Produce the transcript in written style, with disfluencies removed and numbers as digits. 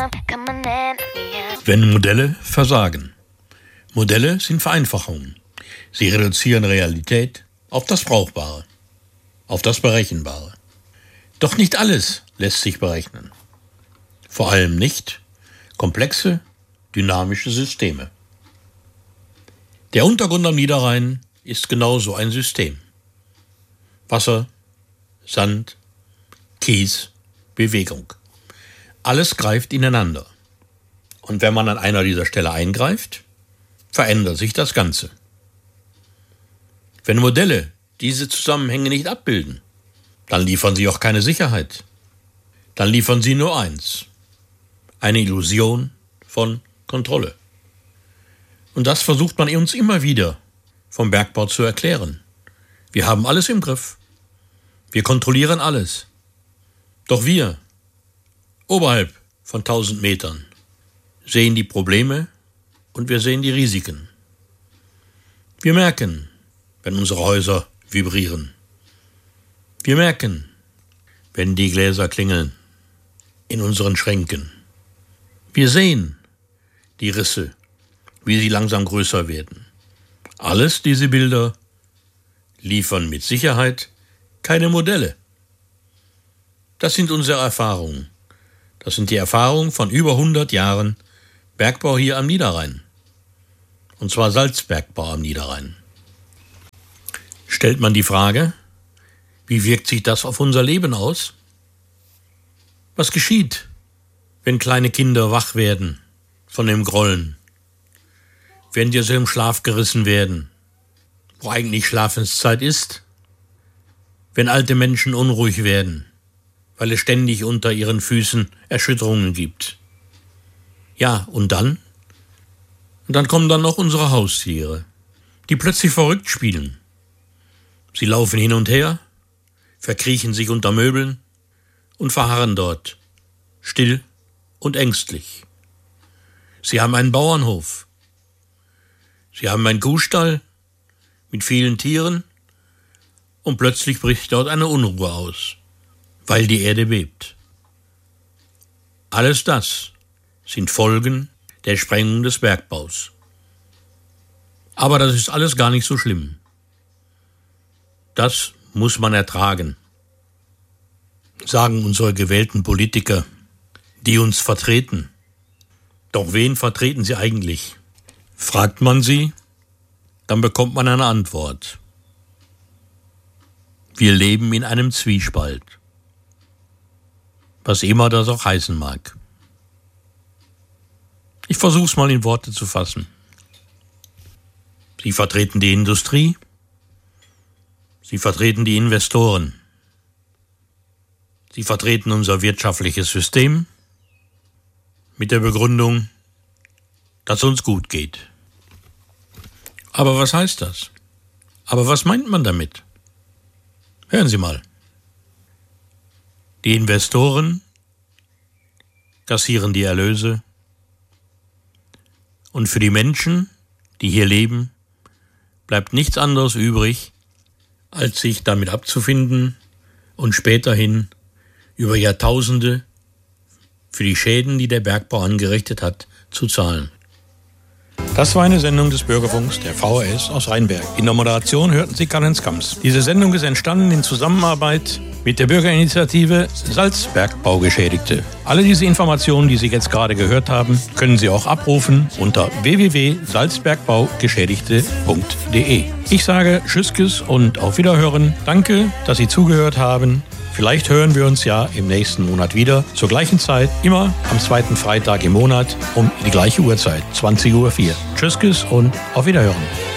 Wenn Modelle versagen. Modelle sind Vereinfachungen. Sie reduzieren Realität auf das Brauchbare, auf das Berechenbare. Doch nicht alles lässt sich berechnen. Vor allem nicht komplexe, dynamische Systeme. Der Untergrund am Niederrhein ist genauso ein System. Wasser, Sand, Kies, Bewegung. Alles greift ineinander. Und wenn man an einer dieser Stellen eingreift, verändert sich das Ganze. Wenn Modelle diese Zusammenhänge nicht abbilden, dann liefern sie auch keine Sicherheit. Dann liefern sie nur eins: eine Illusion von Kontrolle. Und das versucht man uns immer wieder vom Bergbau zu erklären. Wir haben alles im Griff. Wir kontrollieren alles. Doch wir, oberhalb von 1000 Metern, sehen die Probleme und wir sehen die Risiken. Wir merken, wenn unsere Häuser vibrieren. Wir merken, wenn die Gläser klingeln in unseren Schränken. Wir sehen die Risse, wie sie langsam größer werden. Alles diese Bilder liefern mit Sicherheit keine Modelle. Das sind unsere Erfahrungen. Das sind die Erfahrungen von über 100 Jahren Bergbau hier am Niederrhein. Und zwar Salzbergbau am Niederrhein. Stellt man die Frage, wie wirkt sich das auf unser Leben aus? Was geschieht, wenn kleine Kinder wach werden von dem Grollen? Wenn die aus ihrem Schlaf gerissen werden, wo eigentlich Schlafenszeit ist? Wenn alte Menschen unruhig werden, weil es ständig unter ihren Füßen Erschütterungen gibt. Ja, und dann? Und dann kommen dann noch unsere Haustiere, die plötzlich verrückt spielen. Sie laufen hin und her, verkriechen sich unter Möbeln und verharren dort, still und ängstlich. Sie haben einen Bauernhof. Sie haben einen Kuhstall mit vielen Tieren und plötzlich bricht dort eine Unruhe aus, weil die Erde bebt. Alles das sind Folgen der Sprengung des Bergbaus. Aber das ist alles gar nicht so schlimm. Das muss man ertragen, sagen unsere gewählten Politiker, die uns vertreten. Doch wen vertreten sie eigentlich? Fragt man sie, dann bekommt man eine Antwort. Wir leben in einem Zwiespalt, was immer das auch heißen mag. Ich versuche es mal in Worte zu fassen. Sie vertreten die Industrie, sie vertreten die Investoren, sie vertreten unser wirtschaftliches System mit der Begründung, dass es uns gut geht. Aber was heißt das? Aber was meint man damit? Hören Sie mal. Die Investoren kassieren die Erlöse und für die Menschen, die hier leben, bleibt nichts anderes übrig, als sich damit abzufinden und späterhin über Jahrtausende für die Schäden, die der Bergbau angerichtet hat, zu zahlen. Das war eine Sendung des Bürgerfunks der VHS aus Rheinberg. In der Moderation hörten Sie Karl-Heinz Kamps. Diese Sendung ist entstanden in Zusammenarbeit mit der Bürgerinitiative Salzbergbaugeschädigte. Alle diese Informationen, die Sie jetzt gerade gehört haben, können Sie auch abrufen unter www.salzbergbaugeschädigte.de. Ich sage Tschüss und auf Wiederhören. Danke, dass Sie zugehört haben. Vielleicht hören wir uns ja im nächsten Monat wieder, zur gleichen Zeit, immer am zweiten Freitag im Monat um die gleiche Uhrzeit, 20:04 Uhr. Tschüss und auf Wiederhören.